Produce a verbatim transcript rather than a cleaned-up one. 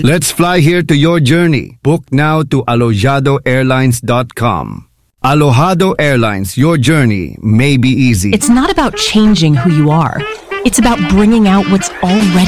Let's fly here to your journey. Book now to alojado airlines dot com. Alojado Airlines, your journey may be easy. It's not about changing who you are. It's about bringing out what's already